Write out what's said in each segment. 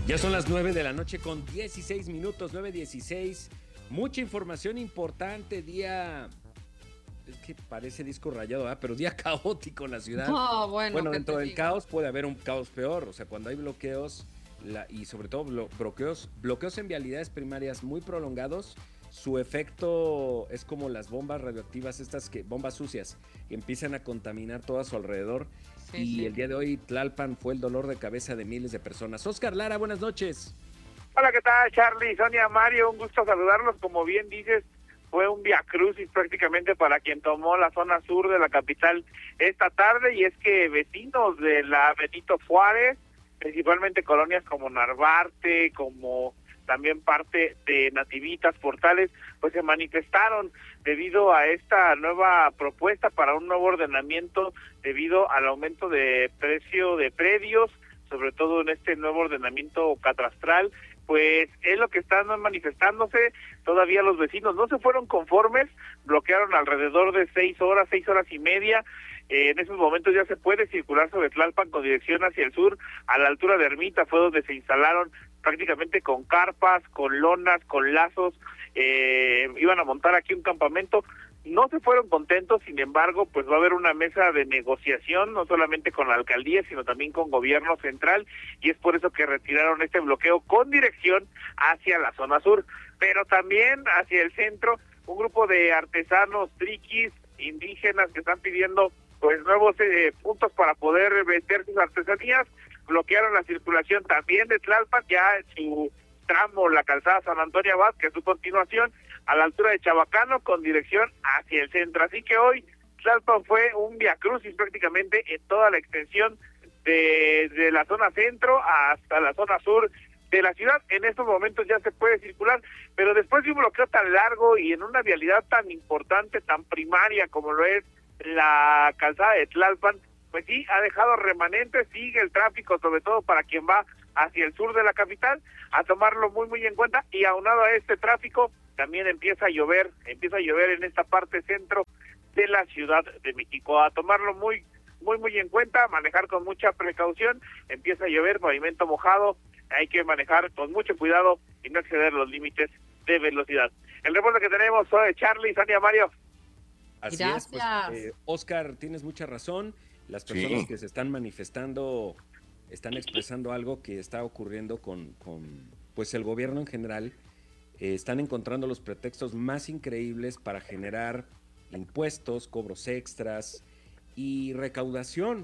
Ya son las 9 de la noche con 16 minutos, 9:16. Mucha información importante, día... Es que parece disco rayado, ¿eh? Pero día caótico en la ciudad. No, bueno, Bueno, ¿qué dentro te del digo? caos puede haber un caos peor. O sea, cuando hay bloqueos y sobre todo bloqueos en vialidades primarias muy prolongados, su efecto es como las bombas radioactivas, bombas sucias, que empiezan a contaminar todo a su alrededor. Sí, Y el sí. día de hoy Tlalpan fue el dolor de cabeza de miles de personas. Oscar Lara, buenas noches. Hola, ¿qué tal, Charlie, Sonia, Mario? Un gusto saludarlos. Como bien dices, fue un viacrucis prácticamente para quien tomó la zona sur de la capital esta tarde, y es que vecinos de la Benito Juárez, principalmente colonias como Narvarte, como también parte de Nativitas, Portales, pues se manifestaron debido a esta nueva propuesta para un nuevo ordenamiento, debido al aumento de precio de predios, sobre todo en este nuevo ordenamiento catastral. Pues es lo que están manifestándose. Todavía los vecinos no se fueron conformes, bloquearon alrededor de 6 horas y media. En esos momentos ya se puede circular sobre Tlalpan con dirección hacia el sur, a la altura de Ermita fue donde se instalaron prácticamente con carpas, con lonas, con lazos. Iban a montar aquí un campamento. No se fueron contentos, sin embargo, pues va a haber una mesa de negociación, no solamente con la alcaldía, sino también con gobierno central, y es por eso que retiraron este bloqueo con dirección hacia la zona sur, pero también hacia el centro. Un grupo de artesanos, triquis, indígenas que están pidiendo pues nuevos puntos para poder vender sus artesanías, bloquearon la circulación también de Tlalpan, ya en su tramo, la calzada San Antonio Abad, que es su continuación, a la altura de Chabacano, con dirección hacia el centro. Así que hoy Tlalpan fue un viacrucis prácticamente en toda la extensión de la zona centro hasta la zona sur de la ciudad. En estos momentos ya se puede circular, pero después de un bloqueo tan largo y en una vialidad tan importante, tan primaria como lo es la calzada de Tlalpan, pues sí, ha dejado remanentes, sigue el tráfico, sobre todo para quien va hacia el sur de la capital, a tomarlo muy, muy en cuenta. Y aunado a este tráfico, también empieza a llover en esta parte centro de la Ciudad de México. A tomarlo muy, muy, muy en cuenta, manejar con mucha precaución. Empieza a llover, pavimento mojado, hay que manejar con mucho cuidado y no exceder los límites de velocidad. El reporte que tenemos soy Charlie, Sonia, Mario. Así Gracias. es, pues, Oscar, tienes mucha razón. Las personas que se están manifestando están expresando algo que está ocurriendo con pues el gobierno en general. Están encontrando los pretextos más increíbles para generar impuestos, cobros extras y recaudación.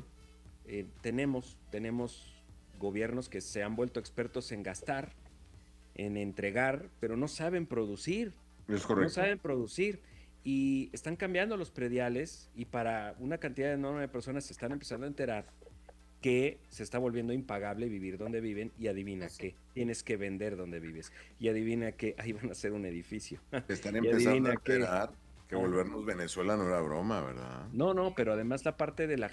Tenemos gobiernos que se han vuelto expertos en gastar, en entregar, pero no saben producir. Es correcto. No saben producir. Y están cambiando los prediales, y para una cantidad enorme de personas se están empezando a enterar que se está volviendo impagable vivir donde viven, y adivina qué, tienes que vender donde vives, y adivina qué, ahí van a hacer un edificio. Se están Y empezando a adivina qué. enterar que volvernos Venezuela no era broma, ¿verdad? No, pero además la parte de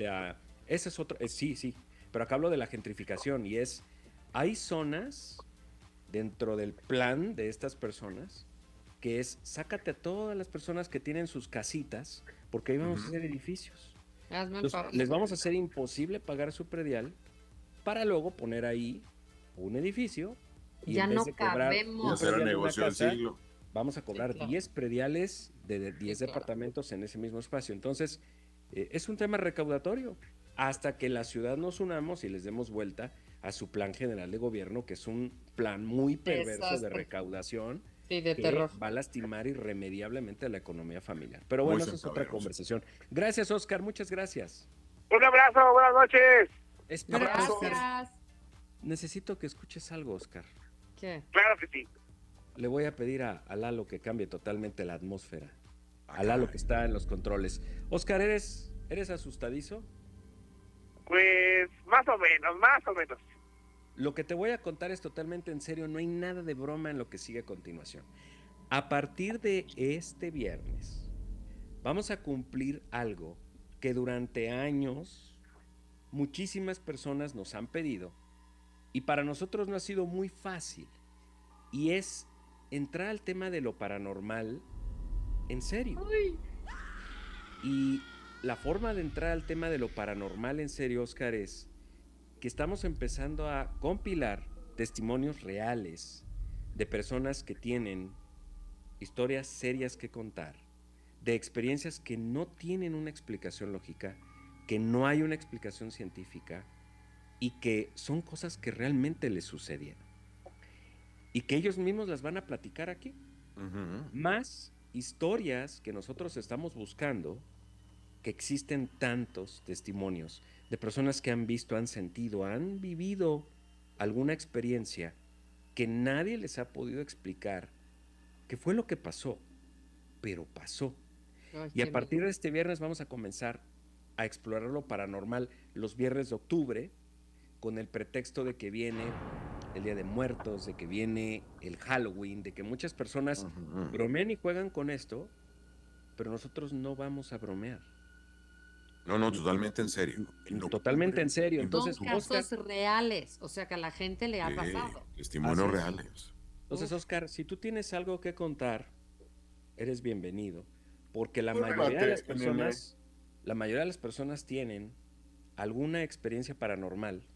ese es otro, sí, pero acá hablo de la gentrificación, y hay zonas dentro del plan de estas personas que es: sácate a todas las personas que tienen sus casitas, porque ahí vamos a hacer edificios. Hazme el Entonces, favor. les vamos a hacer imposible pagar su predial para luego poner ahí un edificio, y Ya en vez no de cobrar cabemos. un Hacer el predial de una negocio del casa, siglo. vamos a cobrar claro. 10 prediales de 10 claro. departamentos en ese mismo espacio. Entonces, es un tema recaudatorio, hasta que la ciudad nos unamos y les demos vuelta a su plan general de gobierno, que es un plan muy perverso de Desastre. recaudación, Sí, de que terror. va a lastimar irremediablemente a la economía familiar. Pero Muy bueno, esa es otra centavero, conversación. Gracias, Oscar, muchas gracias. Un abrazo, buenas noches. Espera, Oscar, Gracias. necesito que escuches algo, Oscar. ¿Qué? Claro que sí. Le voy a pedir a Lalo que cambie totalmente la atmósfera. Ah, A Lalo caray. que está en los controles. Oscar, ¿eres asustadizo? Pues más o menos, más o menos. Lo que te voy a contar es totalmente en serio, no hay nada de broma en lo que sigue a continuación. A partir de este viernes, vamos a cumplir algo que durante años muchísimas personas nos han pedido, y para nosotros no ha sido muy fácil, y es entrar al tema de lo paranormal en serio. Uy. Y la forma de entrar al tema de lo paranormal en serio, Oscar, es que estamos empezando a compilar testimonios reales de personas que tienen historias serias que contar, de experiencias que no tienen una explicación lógica, que no hay una explicación científica y que son cosas que realmente les sucedieron y que ellos mismos las van a platicar aquí. Más historias que nosotros estamos buscando, que existen tantos testimonios de personas que han visto, han sentido, han vivido alguna experiencia que nadie les ha podido explicar qué fue lo que pasó, pero pasó. Ay, Y a qué partir de este viernes vamos a comenzar a explorar lo paranormal los viernes de octubre, con el pretexto de que viene el Día de Muertos, de que viene el Halloween, de que muchas personas bromean y juegan con esto, pero nosotros no vamos a bromear. No, totalmente en serio. Totalmente en serio. Entonces, Son casos reales, o sea que a la gente le ha pasado. Testimonios Así es. reales. Entonces, Oscar, si tú tienes algo que contar, eres bienvenido, porque la Pues, mayoría de las nene. personas, la mayoría de las personas tienen alguna experiencia paranormal.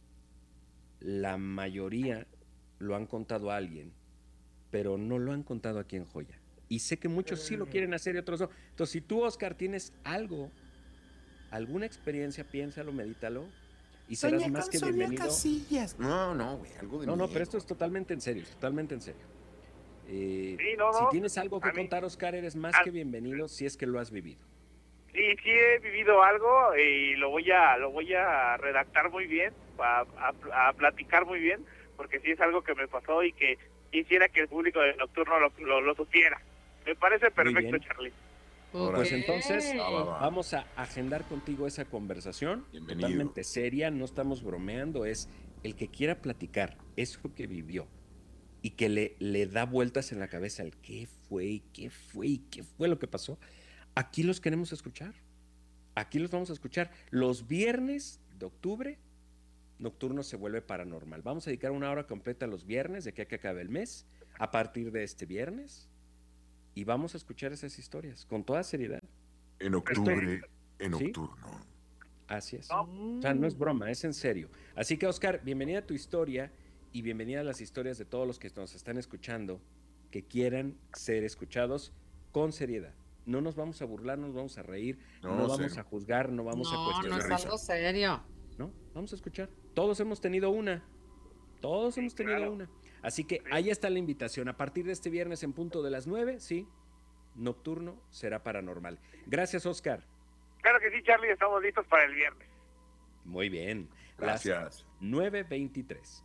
La mayoría lo han contado a alguien, pero no lo han contado aquí en Joya. Y sé que muchos sí lo quieren hacer y otros no. Entonces, si tú, Oscar, tienes algo, alguna experiencia, piénsalo, medítalo y serás Soñé más con que Sonia bienvenido. Casillas. No, güey, algo de No, pero miedo. esto es totalmente en serio, es totalmente en serio. Sí, no, Si no. tienes algo que A mí- contar, Oscar, eres más Ah. que bienvenido si es que lo has vivido. Sí, sí he vivido algo y lo voy a redactar muy bien, a platicar muy bien, porque sí es algo que me pasó y que quisiera que el público de Nocturno lo supiera. Me parece perfecto, bien. Charlie. Pues entonces va. vamos a agendar contigo esa conversación. Bienvenido. Totalmente seria, no estamos bromeando, es el que quiera platicar eso que vivió y que le da vueltas en la cabeza el qué fue lo que pasó. Aquí los queremos escuchar. Aquí los vamos a escuchar. Los viernes de octubre, Nocturno se vuelve paranormal. Vamos a dedicar una hora completa los viernes de aquí a que acabe el mes, a partir de este viernes, y vamos a escuchar esas historias con toda seriedad. En octubre, en ¿Sí? Nocturno. Así es. No. O sea, no es broma, es en serio. Así que, Oscar, bienvenida a tu historia y bienvenida a las historias de todos los que nos están escuchando, que quieran ser escuchados con seriedad. No nos vamos a burlar, no nos vamos a reír, no, vamos cero. a juzgar, no vamos a No, no cuestionar. es risa. algo serio. ¿No? Vamos a escuchar. Todos hemos tenido una. Todos hemos tenido claro. una. Así que ahí está la invitación. A partir de este viernes en punto de las 9, sí, Nocturno será paranormal. Gracias, Oscar. Claro que sí, Charlie, estamos listos para el viernes. Muy bien. Gracias. Las 9:23.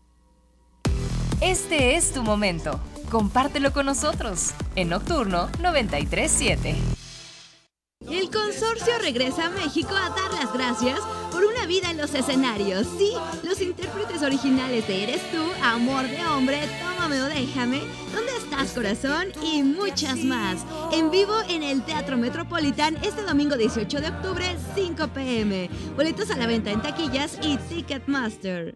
Este es tu momento. Compártelo con nosotros en Nocturno 93.7. El consorcio regresa a México a dar las gracias por una vida en los escenarios. Sí, los intérpretes originales de Eres tú, Amor de Hombre, Tómame o Déjame, ¿Dónde estás, corazón? Y muchas más. En vivo en el Teatro Metropolitan este domingo 18 de octubre, 5 p.m. Boletos a la venta en taquillas y Ticketmaster.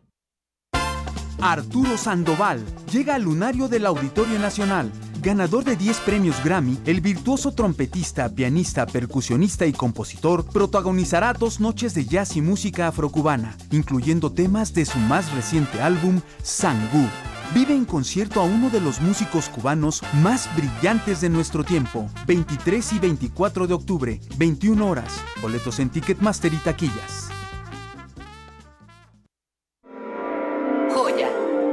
Arturo Sandoval llega al lunario del Auditorio Nacional. Ganador de 10 premios Grammy, el virtuoso trompetista, pianista, percusionista y compositor protagonizará 2 noches de jazz y música afrocubana, incluyendo temas de su más reciente álbum, Sangú. Vive en concierto a uno de los músicos cubanos más brillantes de nuestro tiempo. 23 y 24 de octubre, 21 horas. Boletos en Ticketmaster y taquillas. Joya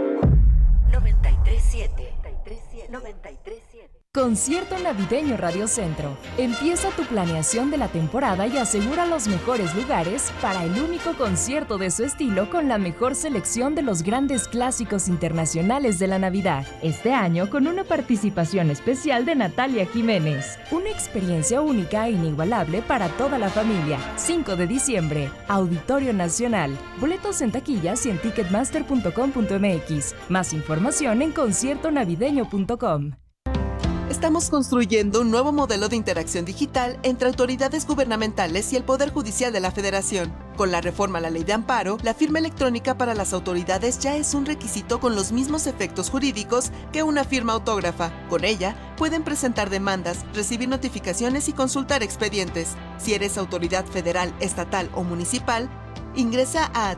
93.7. 93.7. Concierto Navideño Radio Centro. Empieza tu planeación de la temporada y asegura los mejores lugares para el único concierto de su estilo con la mejor selección de los grandes clásicos internacionales de la Navidad. Este año con una participación especial de Natalia Jiménez. Una experiencia única e inigualable para toda la familia. 5 de diciembre, Auditorio Nacional. Boletos en taquillas y en ticketmaster.com.mx. Más información en conciertonavideño.com. Estamos construyendo un nuevo modelo de interacción digital entre autoridades gubernamentales y el Poder Judicial de la Federación. Con la reforma a la Ley de Amparo, la firma electrónica para las autoridades ya es un requisito con los mismos efectos jurídicos que una firma autógrafa. Con ella, pueden presentar demandas, recibir notificaciones y consultar expedientes. Si eres autoridad federal, estatal o municipal, Ingresa a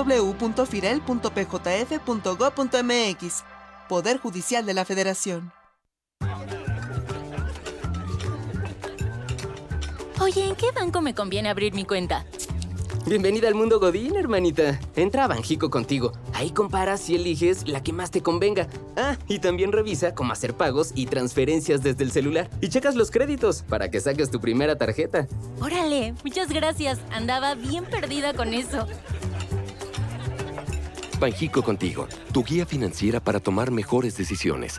www.firel.pjf.gov.mx. Poder Judicial de la Federación. Oye, ¿en qué banco me conviene abrir mi cuenta? Bienvenida al mundo Godín, hermanita. Entra a Banjico Contigo. Ahí comparas y eliges la que más te convenga. Ah, y también revisa cómo hacer pagos y transferencias desde el celular. Y checas los créditos para que saques tu primera tarjeta. Órale, muchas gracias. Andaba bien perdida con eso. Banjico Contigo, tu guía financiera para tomar mejores decisiones.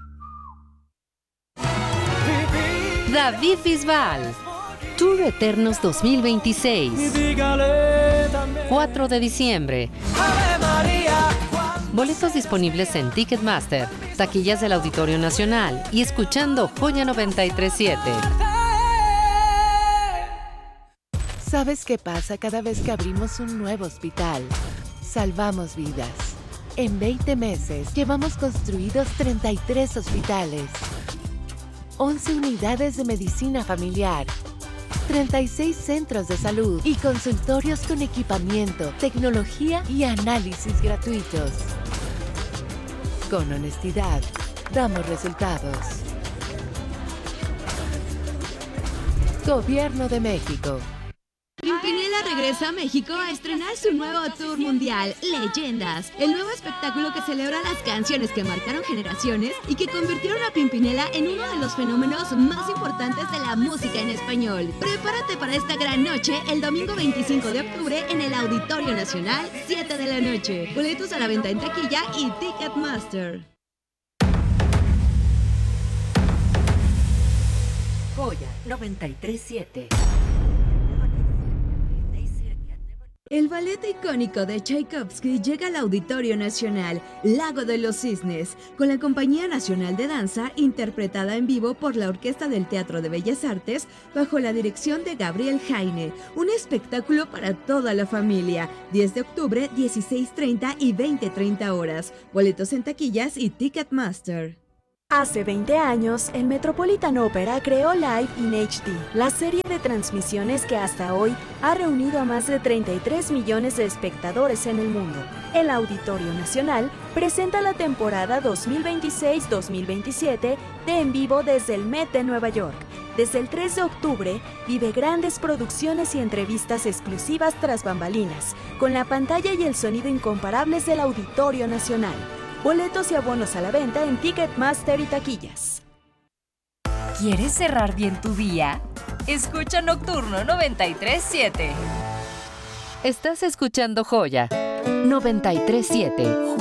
David Bisbal, Tour Eternos 2026. 4 de diciembre. Boletos disponibles en Ticketmaster, taquillas del Auditorio Nacional y escuchando Joya 93.7. ¿Sabes qué pasa cada vez que abrimos un nuevo hospital? Salvamos vidas. En 20 meses llevamos construidos 33 hospitales, 11 unidades de medicina familiar, 36 centros de salud y consultorios con equipamiento, tecnología y análisis gratuitos. Con honestidad, damos resultados. Gobierno de México. Pimpinela regresa a México a estrenar su nuevo tour mundial, Leyendas, el nuevo espectáculo que celebra las canciones que marcaron generaciones y que convirtieron a Pimpinela en uno de los fenómenos más importantes de la música en español. Prepárate para esta gran noche el domingo 25 de octubre en el Auditorio Nacional, 7 de la noche. Boletos a la venta en taquilla y Ticketmaster. Joya 93.7. El ballet icónico de Tchaikovsky llega al Auditorio Nacional, Lago de los Cisnes, con la Compañía Nacional de Danza, interpretada en vivo por la Orquesta del Teatro de Bellas Artes, bajo la dirección de Gabriel Jaine. Un espectáculo para toda la familia. 10 de octubre, 16:30 y 20:30 horas. Boletos en taquillas y Ticketmaster. Hace 20 años, el Metropolitan Opera creó Live in HD, la serie de transmisiones que hasta hoy ha reunido a más de 33 millones de espectadores en el mundo. El Auditorio Nacional presenta la temporada 2026-2027 de En Vivo desde el Met de Nueva York. Desde el 3 de octubre, vive grandes producciones y entrevistas exclusivas tras bambalinas, con la pantalla y el sonido incomparables del Auditorio Nacional. Boletos y abonos a la venta en Ticketmaster y taquillas. ¿Quieres cerrar bien tu día? Escucha Nocturno 93.7. Estás escuchando Joya 93.7.